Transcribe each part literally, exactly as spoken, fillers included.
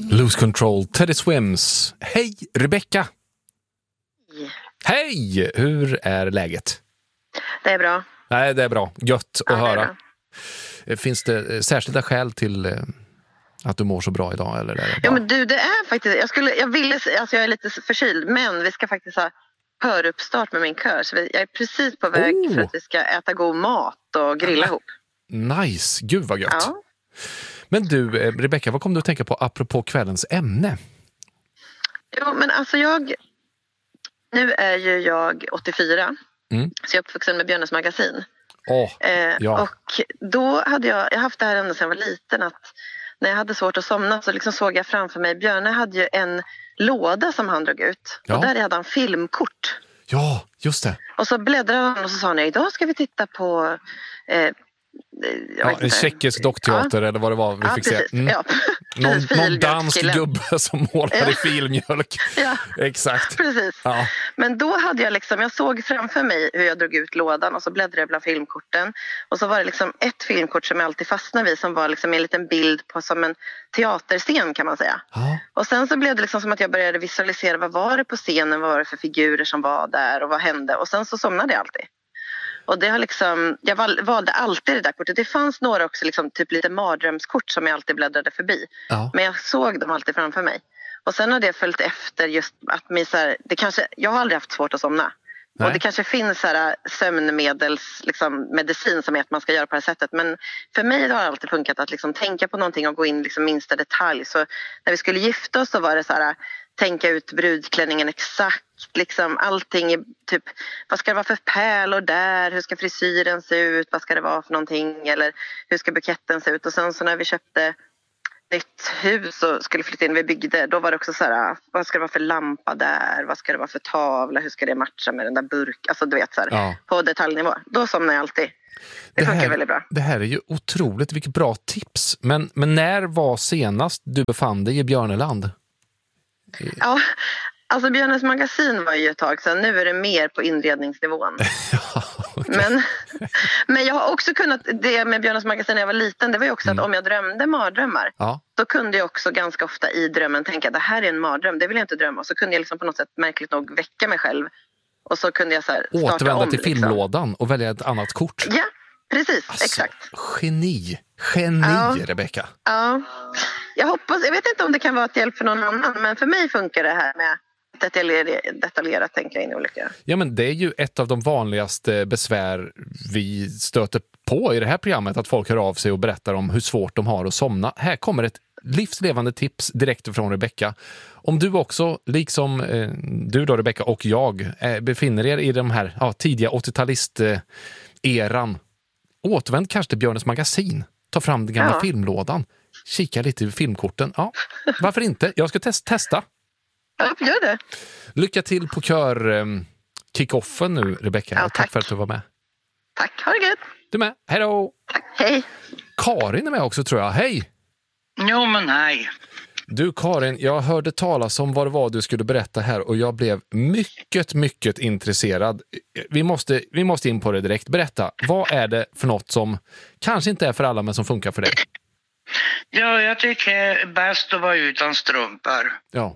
Lose Control, Teddy Swims. Hej, Rebecca! Hej. Hej! Hur är läget? Det är bra. Nej, det är bra. Gött att ja, höra. Finns det särskilda skäl till att du mår så bra idag? Eller är det bara... Ja, men du, det är faktiskt... Jag, skulle, jag, ville, alltså jag är lite förkyld, men vi ska faktiskt ha höruppstart med min kör. Så jag är precis på väg oh. för att vi ska äta god mat och grilla ihop. Nice! Gud vad gött. Ja. Men du, Rebecca, vad kom du att tänka på apropå kvällens ämne? Jo, men alltså jag... Nu är ju jag åttiofyra, mm. så jag är uppvuxen med Björnes magasin. Oh, eh, ja. Och då hade jag... Jag har haft det här ända sedan jag var liten, att när jag hade svårt att somna så liksom såg jag framför mig... Björne hade ju en låda som han drog ut. Ja. Och där hade han filmkort. Ja, just det. Och så bläddrade han och så sa han, idag ska vi titta på... Eh, Ja, en tjeckisk dockteater ja. eller vad det var vi ja, fick precis. se. Mm. Ja. Någon, någon dansk gubbe som målade ja. filmjölk. Ja. Exakt. Precis. Ja. Men då hade jag liksom, jag såg framför mig hur jag drog ut lådan och så bläddrade jag bland filmkorten. Och så var det liksom ett filmkort som jag alltid fastnade vid som var liksom en liten bild på som en teaterscen kan man säga. Ja. Och sen så blev det liksom som att jag började visualisera vad var det på scenen, vad var det för figurer som var där och vad hände. Och sen så somnade jag alltid. Och det har liksom, jag val, valde alltid det där kortet. Det fanns några också, liksom, typ lite mardrömskort som jag alltid bläddrade förbi. Ja. Men jag såg dem alltid framför mig. Och sen har det följt efter just att mig, så här, det kanske, jag har aldrig haft svårt att somna. Nej. Och det kanske finns så här, sömnmedels, liksom, medicin som är att man ska göra på det här sättet. Men för mig har det alltid funkat att liksom, tänka på någonting och gå in liksom, minsta detalj. Så när vi skulle gifta oss så var det så här... tänka ut brudklänningen exakt, liksom allting, typ vad ska det vara för pärlor där, hur ska frisyren se ut, vad ska det vara för någonting eller hur ska buketten se ut. Och sen så när vi köpte nytt hus och skulle flytta in, vi byggde, då var det också så här, vad ska det vara för lampa där, vad ska det vara för tavla, hur ska det matcha med den där burk, alltså du vet så här, ja. På detaljnivå, då somnar jag alltid. Det, det funkar här, väldigt bra. Det här är ju otroligt, vilket bra tips. Men, men när var senast du befann dig i Björneland? Ja, alltså Björnes magasin var ju ett tag sedan. Nu är det mer på inredningsnivån. Ja, okay. men, men jag har också kunnat, det med Björnes magasin när jag var liten, det var ju också mm. att om jag drömde mardrömmar, ja. Då kunde jag också ganska ofta i drömmen tänka, det här är en mardröm, det vill jag inte drömma. Och så kunde jag liksom på något sätt märkligt nog väcka mig själv. Och så kunde jag så här starta återvända om, till liksom. filmlådan och välja ett annat kort. Ja, precis, alltså, exakt. Geni, geni ja. Rebecca. Ja, jag hoppas, jag vet inte om det kan vara ett hjälp för någon annan, men för mig funkar det här med detaljerat, detaljerat tänka in i olika. Ja, men det är ju ett av de vanligaste besvär vi stöter på i det här programmet, att folk hör av sig och berättar om hur svårt de har att somna. Här kommer ett livslevande tips direkt från Rebecca. Om du också, liksom eh, du då Rebecca och jag, eh, befinner er i de här ja, tidiga åttiotalist-eran, återvänd kanske till Björnes magasin. Ta fram den gamla ja. filmlådan. Kika lite i filmkorten. Ja, varför inte? Jag ska test- testa. Ja, gör det. Lycka till på kör um, kick-offen nu, Rebecca. Ja, tack. tack för att du var med. Tack, ha det gött. Du med. Hej då. Tack, hej. Karin är med också, tror jag. Hej. Jo, men hej. Du Karin, jag hörde talas om vad det var du skulle berätta här och jag blev mycket, mycket intresserad. Vi måste, vi måste in på det direkt. Berätta, vad är det för något som kanske inte är för alla men som funkar för dig? Ja, jag tycker det är bäst att vara utan strumpor. Ja.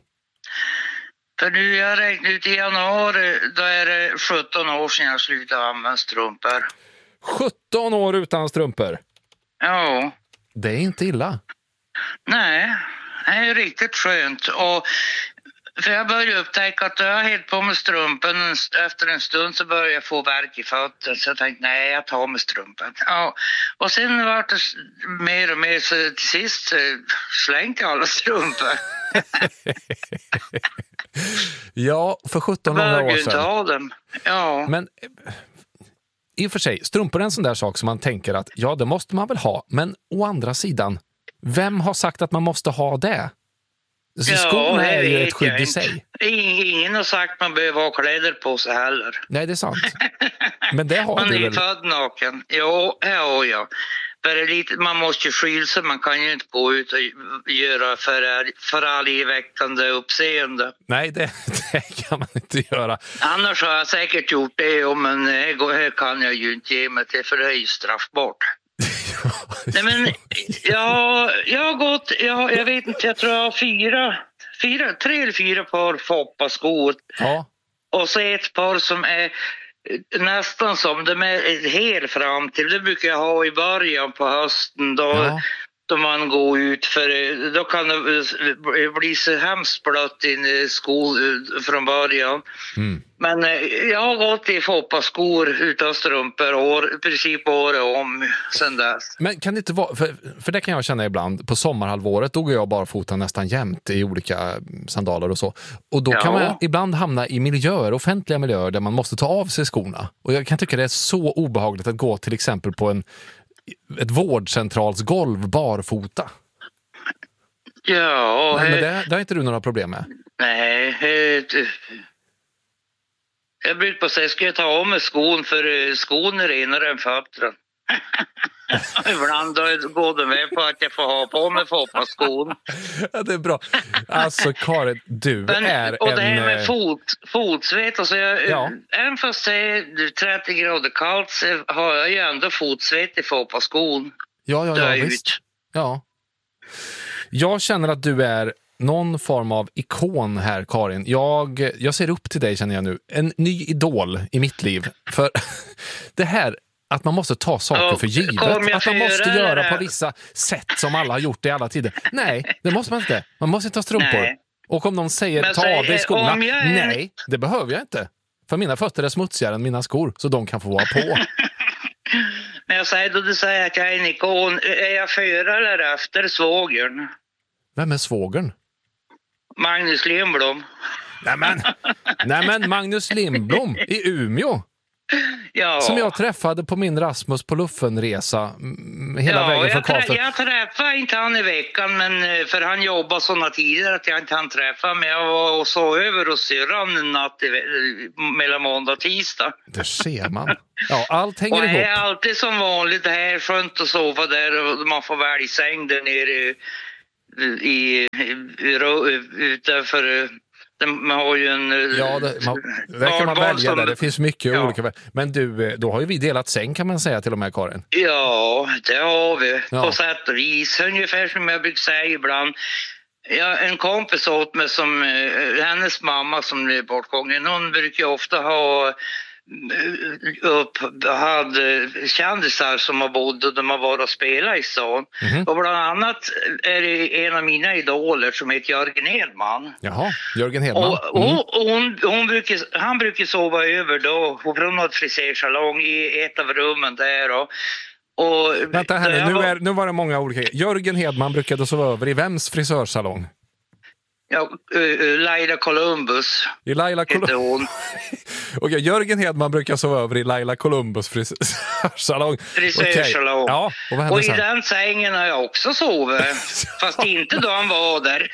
För nu jag räknar ut i januari, då är det sjutton år sedan jag slutade använda strumpor. sjutton år utan strumpor? Ja. Det är inte illa. Nej, det är riktigt skönt. Och för jag började upptäcka att jag helt på med strumpen, efter en stund så började jag få värk i fötter. Så jag tänkte, nej, jag tar med strumpen. Ja. Och sen var det mer och mer, så till sist så slängde jag alla strumpor. Ja, för sjutton år sedan. Ha dem. Ja. Men i och för sig, strumpor är en sån där sak som man tänker att ja, det måste man väl ha. Men å andra sidan, vem har sagt att man måste ha det? Så ja, skorna är ju ett skydd i sig. Ingen har sagt att man behöver ha kläder på sig heller. Nej, det är sant. Men det har man du är väl? född naken. Ja, ja, ja. För lite, man måste ju skilja sig. Man kan ju inte gå ut och göra för, förargväckande uppseende. Nej, det, det kan man inte göra. Annars har jag säkert gjort det, men här kan jag ju inte ge mig till, för det är ju straffbart. Nej, men ja, jag har gått, jag, jag vet inte, jag tror jag har fyra, fyra, tre eller fyra par foppaskor. Ja. Och så ett par som är nästan som, de är helt fram till, det brukar jag ha i början på hösten då. Ja. Då man går ut, för då kan det bli så hemskt blött i skor från början. Mm. Men jag har gått i foppaskor utan strumpor år, i princip året om sen dess. Men kan det inte vara, för, för det kan jag känna ibland, på sommarhalvåret då går jag bara foten nästan jämt i olika sandaler och så. Och då ja. kan man ibland hamna i miljöer, offentliga miljöer där man måste ta av sig skorna. Och jag kan tycka det är så obehagligt att gå till exempel på en ett vårdcentralsgolv barfota. Ja. Nej, men det, det har inte du några problem med? Nej. Jag brukar på sig, ska jag ta av mig skon, för skon är renare än fötterna. Ibland då går det med på att jag får ha på mig foppaskon. Ja, det är bra. Alltså Karin, du men, är och en... Och det här med fot, fotsvett, alltså jag, ja. även fast det är trettio grader kallt så har jag ju ändå fotsvett i foppaskon. Ja, ja, ja, visst. Ja. Jag känner att du är någon form av ikon här, Karin. Jag, jag ser upp till dig, känner jag nu. En ny idol i mitt liv. För det här... Att man måste ta saker ja, för givet. Att man måste göra det på vissa sätt som alla har gjort det i alla tider. Nej, det måste man inte. Man måste inte ha strumpor. Nej. Och om någon säger men ta säger, av dig skorna. Jag... Nej, det behöver jag inte. För mina fötter är smutsigare än mina skor. Så de kan få vara på. Men jag säger då du säger att jag är en ikon. Är jag före eller efter svågern? Vem är svågern? Magnus Lindblom. Nämen, Nämen Magnus Lindblom i Umeå. Ja. Som jag träffade på min Rasmus på Luffenresa hela ja, vägen från Karlstad. Jag träffade inte han i veckan, men för han jobbar sådana tider att jag inte hann träffa. Men jag var och så över och syrran en natt i, mellan måndag och tisdag. Det ser man. Ja, allt hänger och ihop. Och det är alltid som vanligt, det här är skönt att sova där och man får välja säng där nere i, i, i, i utanför... Man har ju en... Ja, det, man, där kan man välja som, där. Det finns mycket ja. olika. Men du, då har ju vi delat säng kan man säga till och med, Karin. Ja, det har vi. Ja. På sätt och vis. Ungefär som jag brukar säga ibland. Ja, en kompis åt mig som... Hennes mamma som är bortgången. Hon brukar ofta ha... upp hade kändisar som har bott och de har varit och spelat i stan. Mm-hmm. Och bland annat är det en av mina idoler som heter Jörgen Hedman. Jaha, Jörgen Hedman. Och, och, mm. och hon, hon brukar, han brukar sova över då på hon har ett frisersalong i ett av rummen där och, och vänta här nu, nu, är, nu var det många olika. Jörgen Hedman brukade sova över i vems frisörsalong? Ja, uh, Laila Columbus. I Laila Columbus. Okej, Jörgen Hedman brukar sova över i Laila Columbus frisörsalong. Frisörsalong. Okay. Ja, och vad och i sen? den sängen har jag också sovit. Fast inte då han var där.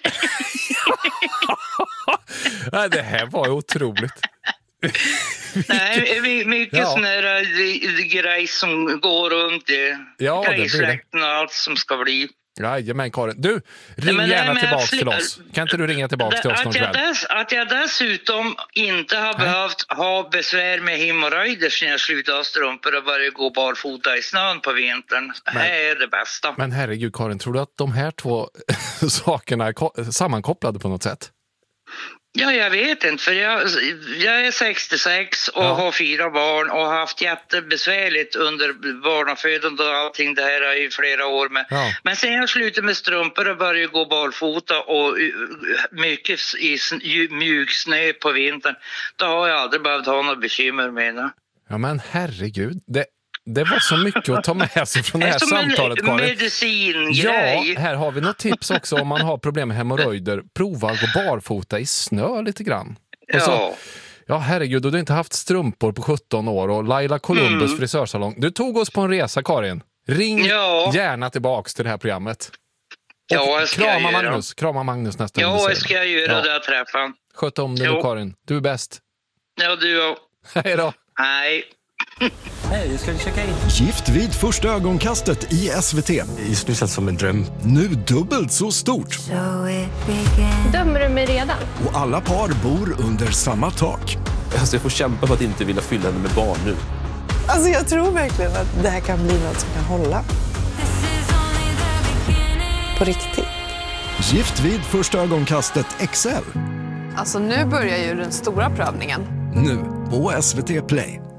Nej, det här var ju otroligt. Nej, mycket ja. sån här grej som går runt i ja, grejsläkten och allt som ska bli. Jajamän, Karin. Du, ring men gärna tillbaka fl- till oss. Kan inte du ringa tillbaka till oss att någon jag, kväll? dess, att jag dessutom inte har Nej. behövt ha besvär med hemorrojder sen jag slutade ha strumpor och började gå barfota i snön på vintern. Det här är det bästa. Men herregud, Karin, tror du att de här två sakerna är ko- sammankopplade på något sätt? Ja, jag vet inte, för jag, jag är sextiosex och ja. har fyra barn och har haft jättebesvärligt under barnafödande och allting det här i flera år med. Ja. Men sen jag slutade med strumpor och började gå barfota och mycket i mjuk snö på vintern, då har jag aldrig behövt ha några bekymmer med det. Ja, men herregud, det Det var så mycket att ta med sig från det här samtalet, Karin. Medicingrej. Ja, här har vi något tips också om man har problem med hemorrojder. Prova att gå barfota i snö lite grann. Och så, ja. ja, herregud, du har inte haft strumpor på sjutton år och Laila Columbus mm. frisörsalong. Du tog oss på en resa, Karin. Ring ja. gärna tillbaks till det här programmet. Och ja, jag ska krama göra. Magnus. Krama Magnus nästa gång. Ja, jag ska jag göra ja. det jag träffar. Sköt om dig nu, Karin. Du är bäst. Ja, du och. Hej då. Hej. Hej, ska vi checka in? Gift vid första ögonkastet i S V T. Just nu känns som en dröm. Nu dubbelt så stort. Dömer du mig redan? Och alla par bor under samma tak. Alltså jag får kämpa för att inte vilja fylla henne med barn nu. Alltså jag tror verkligen att det här kan bli något som kan hålla. På riktigt. Gift vid första ögonkastet X L. Alltså nu börjar ju den stora prövningen. Nu på S V T Play.